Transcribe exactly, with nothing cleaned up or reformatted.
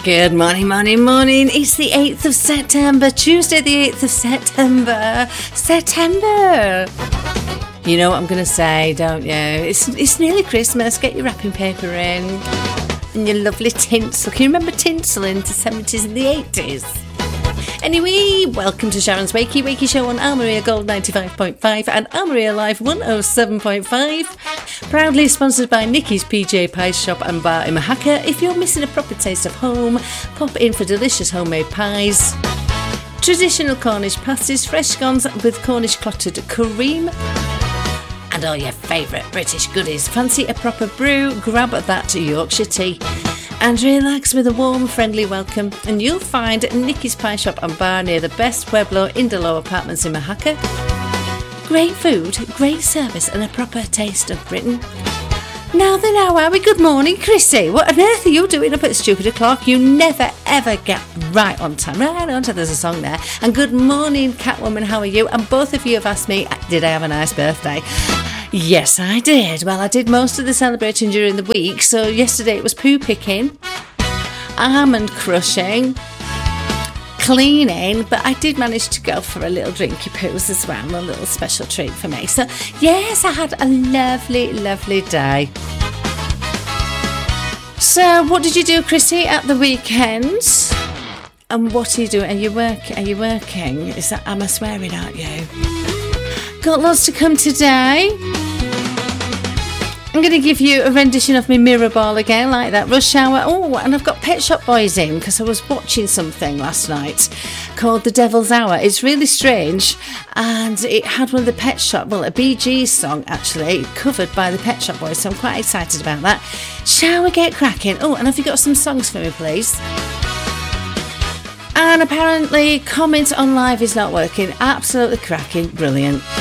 Good morning, morning, morning. It's the eighth of September, Tuesday the eighth of September. September. You know what I'm going to say, don't you? It's it's nearly Christmas. Get your wrapping paper in. And your lovely tinsel. Can you remember tinsel in the seventies and the eighties? Anyway, welcome to Sharon's Wakey Wakey Show on Almeria Gold ninety-five point five and Almeria Live one oh seven point five. Proudly sponsored by Nikki's P J Pie Shop and Bar in Mahaka. If you're missing a proper taste of home, pop in for delicious homemade pies, traditional Cornish pasties, fresh scones with Cornish clotted cream, and all your favourite British goodies. Fancy a proper brew? Grab that Yorkshire tea and relax with a warm, friendly welcome. And you'll find Nikki's Pie Shop and Bar near the best Pueblo Indolo apartments in Mahaka. Great food, great service, and a proper taste of Britain. Now then, how are we? Good morning, Chrissy. What on earth are you doing up at stupid o'clock? You never ever get right on time. Right on time, there's a song there. And good morning, Catwoman, how are you? And both of you have asked me, did I have a nice birthday? Yes, I did. Well, I did most of the celebrating during the week. So yesterday it was poo picking, almond crushing, cleaning, but I did manage to go for a little drinky poos as well, a little special treat for me. So yes, I had a lovely, lovely day. So what did you do, Chrissy, at the weekend? And what are you doing? Are you work? Are you working? Is that, am I swearing, aren't you? Got lots to come today. I'm going to give you a rendition of my Mirror Ball again, like that, Rush Hour. Oh, and I've got Pet Shop Boys in, because I was watching something last night called The Devil's Hour. It's really strange, and it had one of the Pet Shop, well, a Bee Gees song, actually, covered by the Pet Shop Boys, so I'm quite excited about that. Shall we get cracking? Oh, and have you got some songs for me, please? And apparently, comment on live is not working. Absolutely cracking. Brilliant.